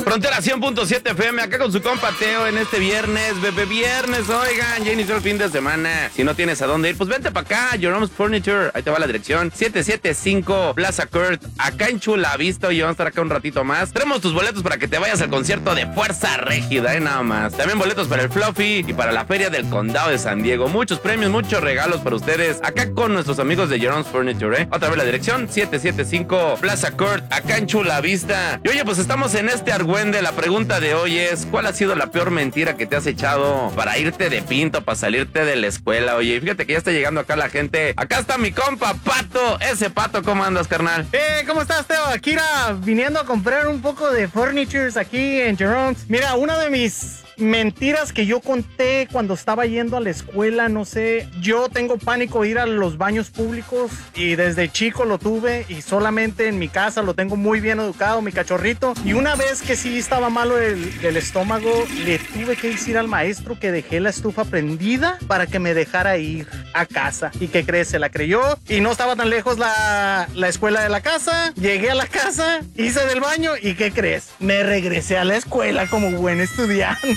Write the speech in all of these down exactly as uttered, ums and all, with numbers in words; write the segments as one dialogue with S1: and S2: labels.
S1: Frontera cien punto siete F M, acá con su compa Teo en este viernes, bebé viernes, oigan, ya inició el fin de semana. Si no tienes a dónde ir, pues vente para acá, Jerome's Furniture, ahí te va la dirección, siete siete cinco Plaza Kurt, acá en Chula Vista, y vamos a estar acá un ratito más. Tenemos tus boletos para que te vayas al concierto de Fuerza Régida, eh, nada más. También boletos para el Fluffy y para la Feria del Condado de San Diego. Muchos premios, muchos regalos para ustedes, acá con nuestros amigos de Jerome's Furniture, eh. Otra vez la dirección, siete siete cinco Plaza Kurt, acá en Chula Vista. Y oye, pues estamos en este argüende. La pregunta de hoy es, ¿cuál ha sido la peor mentira que te has echado para irte de pinto, para salirte de la escuela? Oye, fíjate que ya está llegando acá la gente. Acá está mi compa Pato. Ese Pato, ¿cómo andas, carnal?
S2: Eh, ¿cómo estás, Teo? Akira, viniendo a comprar un poco de furnitures aquí en Jerome's. Mira, una de mis mentiras que yo conté cuando estaba yendo a la escuela, no sé, yo tengo pánico de ir a los baños públicos y desde chico lo tuve y solamente en mi casa lo tengo muy bien educado, mi cachorrito. Y una vez que sí estaba malo el, el estómago, le tuve que decir al maestro que dejé la estufa prendida para que me dejara ir a casa. ¿Y qué crees? Se la creyó y no estaba tan lejos la, la escuela de la casa. Llegué a la casa, hice del baño y ¿qué crees? Me regresé a la escuela como buen estudiante.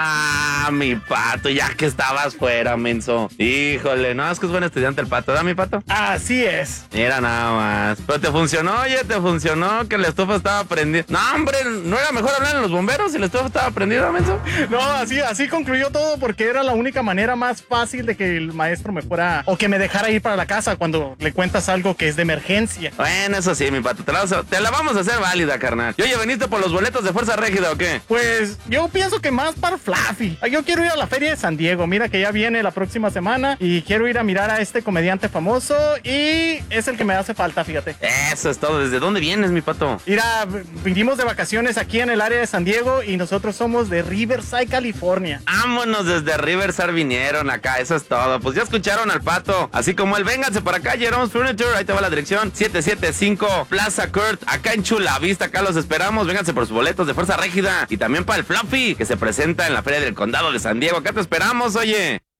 S1: Ah, mi Pato, ya que estabas fuera, menso. Híjole, no, es que es buen estudiante el Pato, ¿verdad, mi Pato?
S2: Así es.
S1: Mira nada más. Pero te funcionó, oye, te funcionó que la estufa estaba prendida. No, hombre, ¿no era mejor hablar en los bomberos si la estufa estaba prendida, menso?
S2: No, así, así concluyó todo porque era la única manera más fácil de que el maestro me fuera o que me dejara ir para la casa cuando le cuentas algo que es de emergencia.
S1: Bueno, eso sí, mi Pato, te la, te la vamos a hacer válida, carnal. Y oye, ¿veniste por los boletos de Fuerza Régida o qué?
S2: Pues yo pienso que más para Fluffy. Yo quiero ir a la Feria de San Diego. Mira que ya viene la próxima semana y quiero ir a mirar a este comediante famoso y es el que me hace falta, fíjate.
S1: Eso es todo. ¿Desde dónde vienes, mi Pato?
S2: Mira, vinimos de vacaciones aquí en el área de San Diego y nosotros somos de Riverside, California.
S1: Vámonos, desde Riverside vinieron acá, eso es todo. Pues ya escucharon al Pato, así como él. Vénganse para acá, Jerome's Furniture, ahí te va la dirección, siete siete cinco Plaza Kurt, acá en Chula Vista, acá los esperamos. Vénganse por sus boletos de Fuerza Régida y también para el Fluffy, que se presenta en la Feria del Condado de San Diego. Acá te esperamos, oye.